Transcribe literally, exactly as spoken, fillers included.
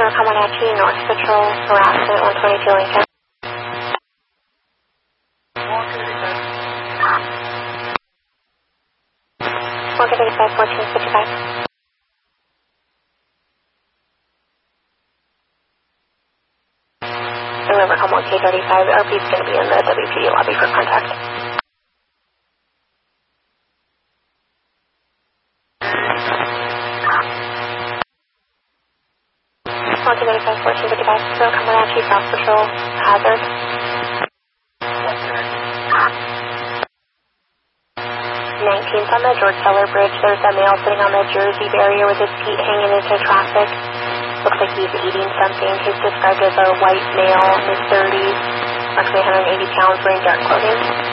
Zero Comanche, North Patrol, harassment, one twenty-two Lincoln. one thirty-five, fourteen fifty-five. Deliver Home one K thirty-five, R P is going to be in the W P D lobby for contact. one thirty-five, fourteen fifty-five, Zero Comanche, South Patrol, hazard. nineteenth on the George Teller Bridge, there's a male sitting on the Jersey barrier with his feet hanging into traffic. Looks like he's eating something. He's described as a white male in his thirties, approximately one hundred eighty pounds, wearing dark clothing.